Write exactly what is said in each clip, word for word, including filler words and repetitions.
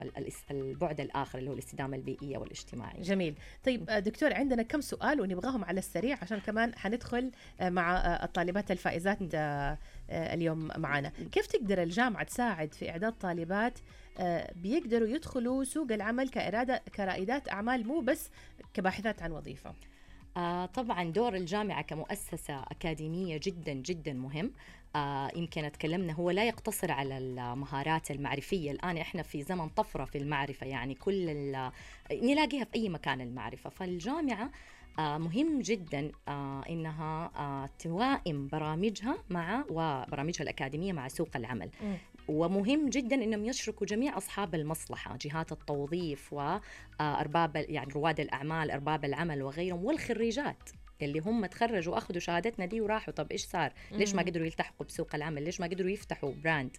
البعد الآخر اللي هو الاستدامة البيئية والاجتماعية. جميل. طيب دكتور، عندنا كم سؤال ونبغاهم على السريع عشان كمان حندخل مع الطالبات الفائزات اليوم معنا. كيف تقدر الجامعة تساعد في إعداد طالبات بيقدروا يدخلوا سوق العمل كإرادة كرائدات أعمال مو بس كباحثات عن وظيفة؟ آه طبعا دور الجامعة كمؤسسة أكاديمية جدا جدا مهم. آه يمكن تكلمنا هو لا يقتصر على المهارات المعرفية. الآن إحنا في زمن طفرة في المعرفة، يعني كل نلاقيها في أي مكان المعرفة. فالجامعة آه مهم جدا آه إنها آه توائم برامجها مع وبرامجها الأكاديمية مع سوق العمل. م. ومهم جدا إنهم يشركوا جميع أصحاب المصلحة، جهات التوظيف وأرباب يعني رواد الأعمال، أرباب العمل وغيرهم، والخريجات اللي هم تخرجوا أخذوا شهادتنا دي وراحوا. طب إيش صار؟ ليش ما قدروا يلتحقوا بسوق العمل؟ ليش ما قدروا يفتحوا براند؟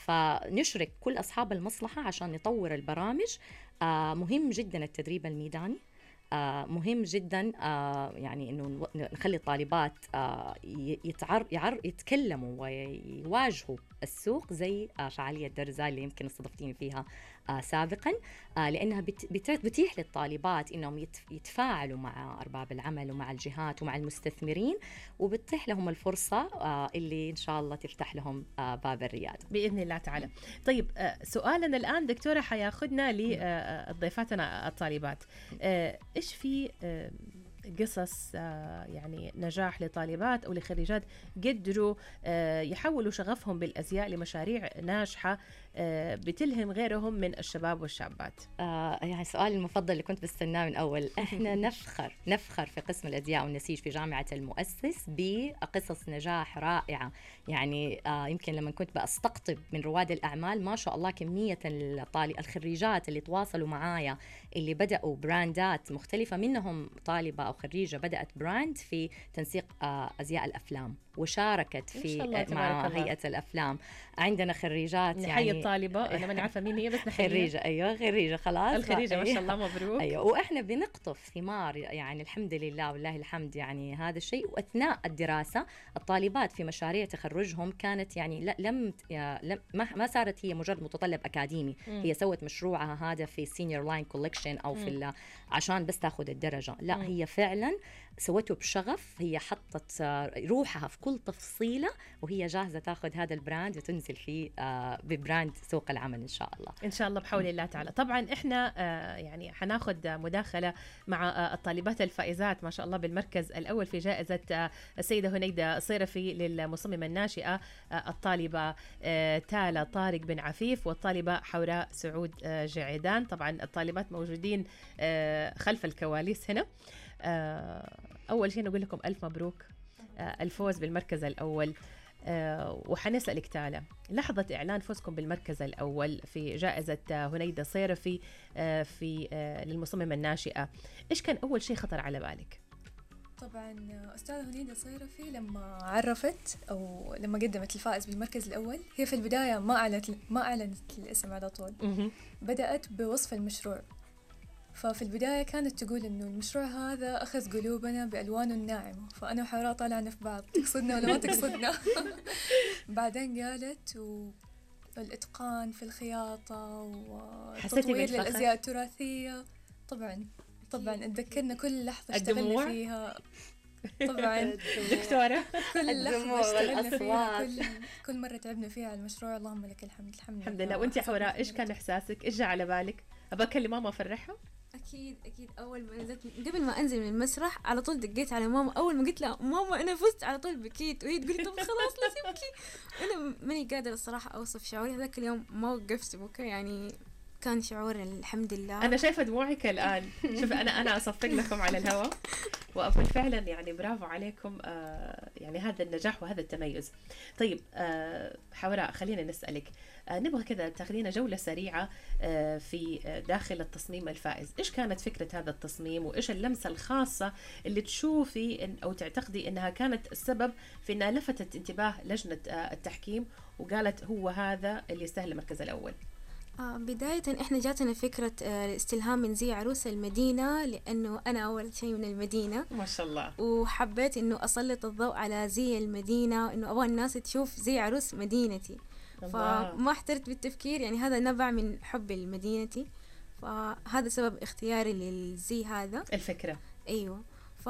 فنشرك كل أصحاب المصلحة عشان نطور البرامج. آه مهم جدا التدريب الميداني. آه مهم جدا آه يعني إنه نخلي الطالبات آه يتعر يعر يتكلموا ويواجهوا السوق زي آه فعالية درزا اللي يمكن استضفتيني فيها آه سابقا، آه لأنها بتتيح للطالبات إنهم يتفاعلوا مع أرباب العمل ومع الجهات ومع المستثمرين، وبتتيح لهم الفرصة آه اللي إن شاء الله تفتح لهم آه باب الريادة بإذن الله تعالى. طيب آه سؤالنا الآن دكتورة حياخدنا لضيفاتنا الطالبات. آه إيش في آه قصص يعني نجاح لطالبات أو لخريجات قدروا يحولوا شغفهم بالأزياء لمشاريع ناجحة بتلهم غيرهم من الشباب والشابات؟ آه يعني سؤال المفضل اللي كنت بستناه من أول. إحنا نفخر نفخر في قسم الأزياء والنسيج في جامعة المؤسس بقصص نجاح رائعة. يعني آه يمكن لما كنت بستقطب من رواد الأعمال ما شاء الله كمية الطالب الخريجات اللي تواصلوا معايا اللي بدأوا براندات مختلفة، منهم طالبة أو خريجة بدأت براند في تنسيق أزياء الأفلام وشاركت في مع هيئة الأفلام. عندنا خريجات يعني الطالبة أنا ماني عارفة مين هي بس نحييها. خريجة أيوة خريجة خلاص الخريجة ما شاء الله مبروك. أيوة وإحنا بنقطف ثمار يعني الحمد لله والله الحمد يعني هذا الشيء. وأثناء الدراسة الطالبات في مشاريع تخرجهم كانت يعني لم لم ما ما صارت هي مجرد متطلب أكاديمي. م. هي سوت مشروعها هذا في سينيور لاين كولكشن أو في عشان بس تاخذ الدرجة، لا م. هي فعلا سوته بشغف. هي حطت روحها في كل تفصيلة وهي جاهزة تاخذ هذا البراند وتنزل فيه ببراند سوق العمل إن شاء الله. إن شاء الله بحول الله تعالى. طبعا إحنا يعني حناخد مداخلة مع الطالبات الفائزات ما شاء الله بالمركز الأول في جائزة السيدة هنيدة صيرفي للمصممة الناشئة، الطالبة تالا طارق بن عفيف والطالبة حوراء سعود جعيدان. طبعا الطالبات موجودين خلف الكواليس هنا. أول شيء نقول لكم ألف مبروك الفوز بالمركز الأول. أه وحنسألك تالا، لحظة إعلان فوزكم بالمركز الأول في جائزة هنيدة صيرفي أه في أه للمصممة الناشئة، إيش كان أول شيء خطر على بالك؟ طبعا أستاذة هنيدة صيرفي لما عرفت أو لما قدمت الفائز بالمركز الأول هي في البداية ما أعلنت ما أعلنت الاسم على طول. بدأت بوصف المشروع. ففي البداية كانت تقول إنه المشروع هذا أخذ قلوبنا بألوانه الناعمة، فأنا وحوراء طالعنا في بعض تقصدنا ولا ما تقصدنا. بعدين قالت والإتقان في الخياطة وتطوير للأزياء التراثية. طبعا طبعا اتذكرنا كل لحظة اشتغلنا فيها. طبعا دكتورة كل لحظة اشتغلنا فيها، كل كل مرة تعبنا فيها على المشروع. اللهم لك الحمد. الحمد, الحمد لله. وانت حوراء ايش كان احساسك؟ ايش جاء على بالك؟ ابى اكلم ماما افرحها؟ اكيد اكيد. اول ما نزلت قبل ما انزل من المسرح على طول دقيت على ماما. اول ما قلت لها ماما انا فزت على طول بكيت وهي تقول طب خلاص لا تبكي. انا ماني قادره الصراحه اوصف شعوري هذاك اليوم، ما وقفت بكى يعني كان شعور الحمد لله. انا شايفه دموعك الان. شوف انا انا اصفق لكم على الهواء واقول فعلا يعني برافو عليكم. آه يعني هذا النجاح وهذا التميز. طيب آه حوراء خلينا نسألك، آه نبغى كذا تاخذينا جولة سريعة آه في داخل التصميم الفائز. إيش كانت فكرة هذا التصميم وإيش اللمسة الخاصة اللي تشوفي إن أو تعتقدي إنها كانت السبب في إنها لفتت انتباه لجنة آه التحكيم وقالت هو هذا اللي يستاهل المركز الأول؟ آه بداية إحنا جاتنا فكرة آه استلهام من زي عروس المدينة، لأنه أنا أول شيء من المدينة ما شاء الله، وحبيت إنه أسلط الضوء على زي المدينة، إنه أبغى الناس تشوف زي عروس مدينتي. فما احترت بالتفكير، يعني هذا نبع من حب لمدينتي، فهذا سبب اختياري للزي هذا الفكرة. ايوه،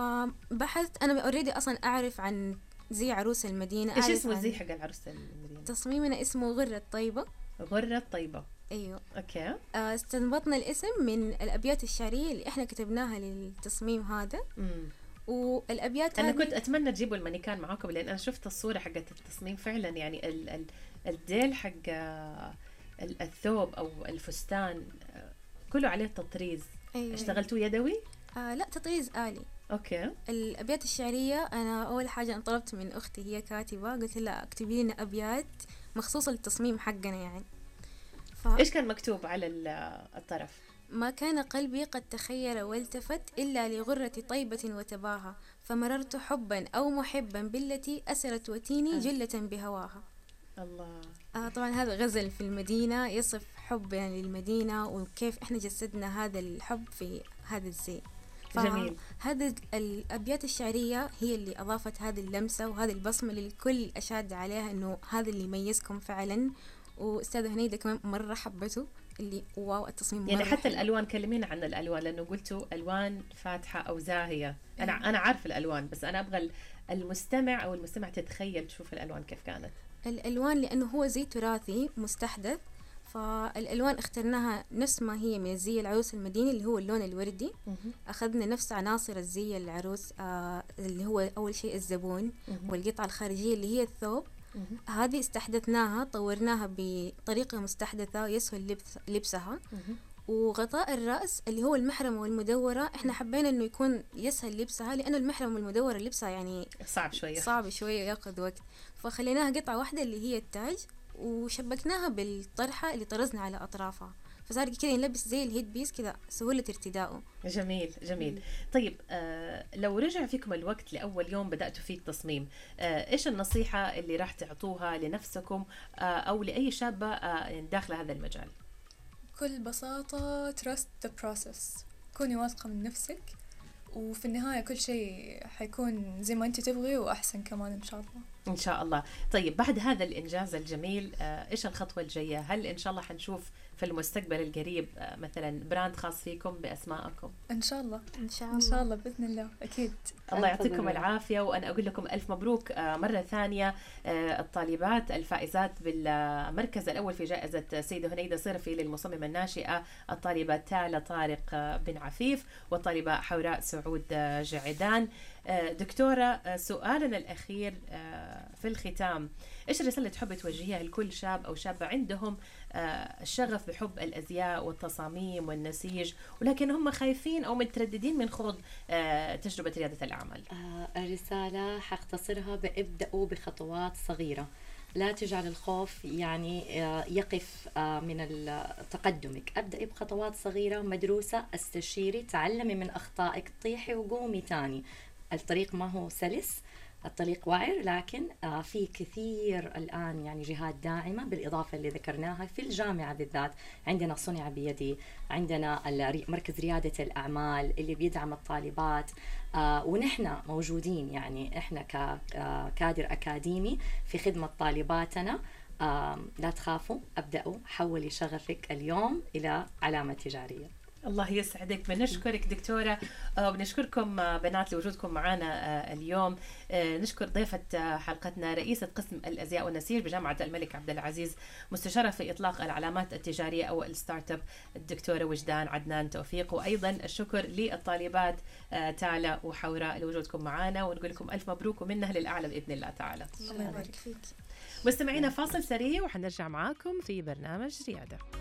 فبحثت انا اوريدي اصلا اعرف عن زي عروس المدينة. ايش اسمه الزي حق العروس المدينة؟ تصميمنا اسمه غرة طيبة. غرة طيبة، ايوه اوكي. آه، استنبطنا الاسم من الابيات الشعريه اللي احنا كتبناها للتصميم هذا. امم والابيات انا هذه كنت اتمنى تجيبوا المانيكان معاكم، لان انا شفت الصوره حقت التصميم فعلا، يعني ال ال الديل حق آه، ال- الثوب او الفستان آه، كله عليه تطريز. أيوة. اشتغلتوا يدوي؟ آه لا، تطريز آلي. اوكي. الابيات الشعريه انا اول حاجه أنا طلبت من اختي، هي كاتبه، قلت لها اكتبي لنا ابيات مخصوصه للتصميم حقنا يعني. ف... ايش كان مكتوب على ال- الطرف؟ ما كان قلبي قد تخيل والتفت إلا لغرة طيبة وتباها، فمررت حبا أو محبا بالتي أسرت وتيني جلة بهواها. الله. آه طبعا هذا غزل في المدينة يصف حب يعني للمدينة، وكيف إحنا جسدنا هذا الحب في هذا الزي. جميل. هذا الأبيات الشعرية هي اللي أضافت هذه اللمسة وهذه البصمة للكل، أشاد عليها إنه هذا اللي يميزكم فعلا. وأستاذة هنيدة كمان مرة حبته، اللي واو التصميم يعني مرة حتى حلو. الالوان، كلمينا عن الالوان، لانه قلتوا الوان فاتحه او زاهيه. انا انا عارف الالوان، بس انا ابغى المستمع او المستمع تتخيل تشوف الالوان كيف كانت. الألوان لأنه هو زي تراثي مستحدث، فالألوان اخترناها نفس ما هي من زي العروس المديني اللي هو اللون الوردي. أخذنا نفس عناصر الزي العروس آه اللي هو أول شيء الزبون والقطعة الخارجية اللي هي الثوب. هذه استحدثناها، طورناها بطريقة مستحدثة يسهل لبس لبسها. وغطاء الرأس اللي هو المحرمة والمدورة احنا حبينا انه يكون يسهل لبسها، لانه المحرمة والمدورة لبسها يعني صعب شويه صعب شوية ياخذ وقت، فخليناها قطعة واحدة اللي هي التاج، وشبكناها بالطرحة اللي طرزنا على أطرافها، فصار كده نلبس زي الهيد بيس كده سهولة ارتدائه. جميل جميل. طيب آه لو رجع فيكم الوقت لأول يوم بدأتوا فيه التصميم، آه إيش النصيحة اللي راح تعطوها لنفسكم آه أو لأي شابة آه داخل هذا المجال؟ بكل بساطة trust the process، كوني واثقة من نفسك، وفي النهاية كل شيء حيكون زي ما أنت تبغي وأحسن كمان إن شاء الله. إن شاء الله. طيب بعد هذا الإنجاز الجميل آه إيش الخطوة الجاية؟ هل إن شاء الله حنشوف في المستقبل القريب آه مثلا براند خاص فيكم بأسمائكم؟ إن شاء الله إن شاء الله إن شاء الله بإذن الله أكيد. الله يعطيكم العافية، وأنا أقول لكم ألف مبروك آه مرة ثانية آه الطالبات الفائزات بالمركز الأول في جائزة السيدة هنيدة صرفي للمصممة الناشئة، الطالبة تالا طارق آه بن عفيف والطالبة حوراء سعود آه جعدان. آه دكتورة آه سؤالنا الأخير آه في الختام، إيش الرسالة اللي تحب توجهيها لكل شاب أو شابة عندهم آه الشغف بحب الأزياء والتصاميم والنسيج، ولكن هم خايفين أو مترددين من خوض آه تجربة ريادة الأعمال؟ آه الرسالة حاختصرها بابدأوا بخطوات صغيرة، لا تجعل الخوف يعني آه يقف آه من تقدمك. ابدأي بخطوات صغيرة مدروسة، استشيري، تعلمي من أخطائك، طيحي وقومي تاني. الطريق ما هو سلس، الطريق وعر، لكن آه في كثير الآن يعني جهات داعمة، بالإضافة اللي ذكرناها في الجامعة بالذات. عندنا صنع بيدي، عندنا مركز ريادة الأعمال اللي بيدعم الطالبات، آه ونحن موجودين يعني إحنا ككادر أكاديمي في خدمة طالباتنا. آه لا تخافوا، أبدأوا، حولي شغفك اليوم إلى علامة تجارية. الله يسعدك. بنشكرك دكتورة وبنشكركم بنات لوجودكم معنا اليوم. نشكر ضيفة حلقتنا رئيسة قسم الأزياء والنسيج بجامعة الملك عبد العزيز، مستشارة في إطلاق العلامات التجارية أو الستارت اب الدكتورة وجدان عدنان توفيق، وأيضا الشكر للطالبات تالا وحوراء لوجودكم معنا، ونقول لكم ألف مبروك ومنها للأعلى بإذن الله تعالى. الله يبارك فيك. مستمعينا فاصل سريع وحنرجع معاكم في برنامج ريادة.